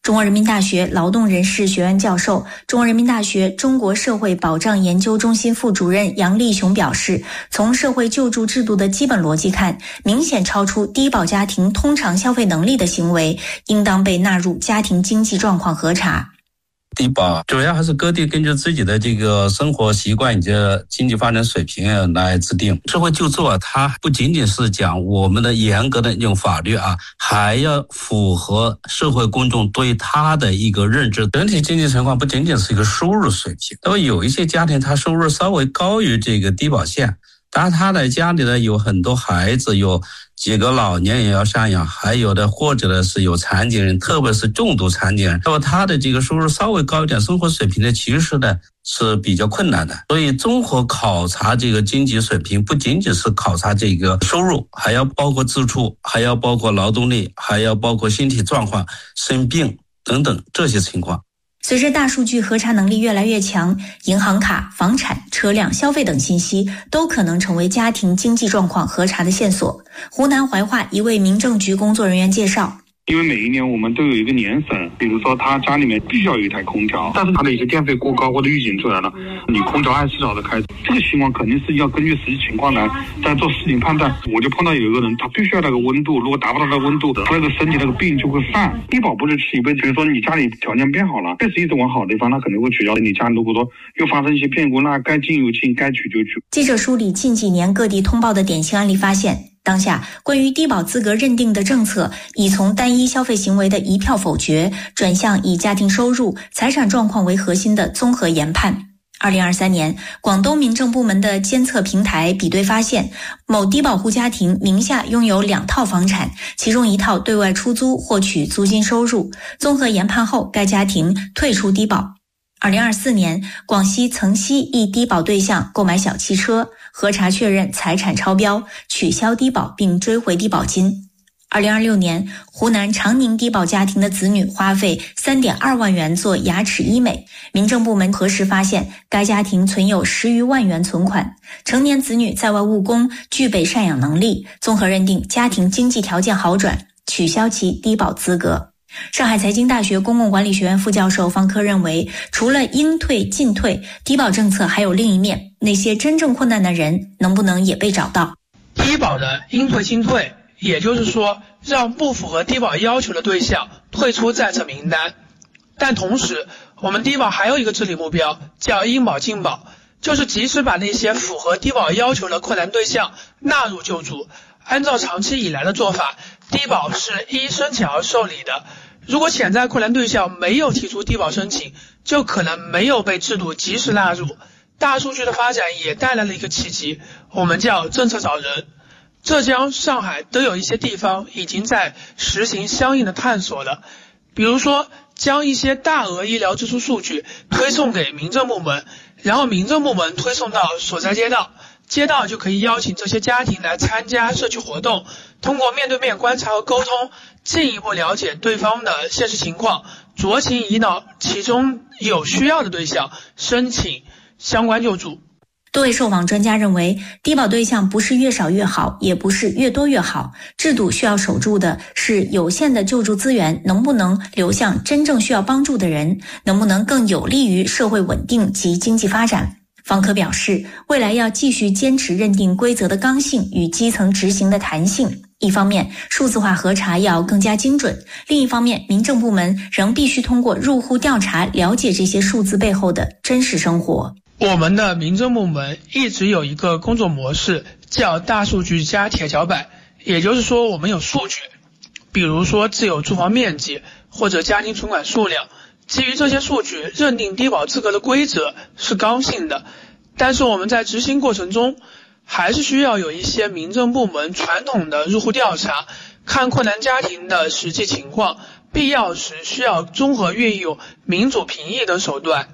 中国人民大学劳动人事学院教授、中国人民大学中国社会保障研究中心副主任杨立雄表示，从社会救助制度的基本逻辑看，明显超出低保家庭通常消费能力的行为，应当被纳入家庭经济状况核查。 低保主要还是各地根据自己的这个生活习惯以及经济发展水平来制定。社会救助它不仅仅是讲我们的严格的那种法律还要符合社会公众对它的一个认知。整体经济情况不仅仅是一个收入水平，那么有一些家庭他收入稍微高于这个低保线，当然他的家里呢有很多孩子，有几个老年也要赡养，还有的或者呢是有残疾人，特别是重度残疾人，那么他的这个收入稍微高一点，生活水平呢其实呢是比较困难的。所以综合考察这个经济水平，不仅仅是考察这个收入，还要包括支出，还要包括劳动力，还要包括身体状况、生病等等这些情况。 随着大数据核查能力越来越强，银行卡、房产、车辆、消费等信息都可能成为家庭经济状况核查的线索。湖南怀化一位民政局工作人员介绍， 因为每一年我们都有一个年审，比如说他家里面必须要有一台空调，但是他的一些电费过高或者预警出来了，你空调24小时开，这个情况肯定是要根据实际情况来再做事情判断。我就碰到有一个人，他必须要那个温度，如果达不到那个温度的，他那个身体那个病就会犯。低保不是吃一辈子，比如说你家里条件变好了，确实一直往好的地方，他肯定会取消。你家如果说又发生一些变故，那该进就进，该取就取。 记者梳理近几年各地通报的典型案例发现，当下关于低保资格认定的政策已从单一消费行为的一票否决，转向以家庭收入、财产状况为核心的综合研判。2023年，广东民政部门的监测平台比对发现，某低保户家庭名下拥有2套房产，其中1套对外出租获取租金收入，综合研判后，该家庭退出低保。2024年，广西曾溪一低保对象购买小汽车，核查确认财产超标，取消低保并追回低保金。2026年，湖南长宁低保家庭的子女花费3.2万元做牙齿医美，民政部门核实发现，该家庭存有10余万元存款，成年子女在外务工，具备赡养能力，综合认定家庭经济条件好转，取消其低保资格。上海财经大学公共管理学院副教授方科认为，除了应退尽退，低保政策还有另一面，那些真正困难的人能不能也被找到？ 低保的应退尽退，也就是说让不符合低保要求的对象退出在册名单。但同时我们低保还有一个治理目标，叫应保尽保，就是及时把那些符合低保要求的困难对象纳入救助。按照长期以来的做法，低保是依申请而受理的，如果潜在困难对象没有提出低保申请，就可能没有被制度及时纳入。大数据的发展也带来了一个契机，我们叫政策找人。浙江、上海都有一些地方已经在实行相应的探索了，比如说将一些大额医疗支出数据推送给民政部门，然后民政部门推送到所在街道，街道就可以邀请这些家庭来参加社区活动，通过面对面观察和沟通，进一步了解对方的现实情况，酌情引导其中有需要的对象申请相关救助。 多位受访专家认为，低保对象不是越少越好，也不是越多越好，制度需要守住的是有限的救助资源能不能流向真正需要帮助的人，能不能更有利于社会稳定及经济发展。方科表示，未来要继续坚持认定规则的刚性与基层执行的弹性。一方面，数字化核查要更加精准；另一方面，民政部门仍必须通过入户调查了解这些数字背后的真实生活。 我们的民政部门一直有一个工作模式，叫大数据加铁脚板，也就是说我们有数据，比如说自有住房面积或者家庭存款数量，基于这些数据认定低保资格的规则是刚性的，但是我们在执行过程中还是需要有一些民政部门传统的入户调查，看困难家庭的实际情况，必要时需要综合运用民主评议等手段。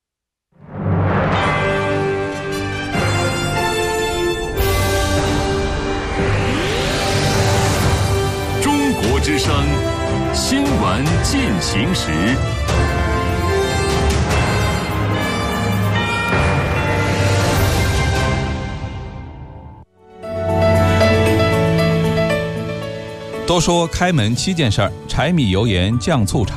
中国之声新闻进行时。 都说开门7件事儿：柴米油盐酱醋茶。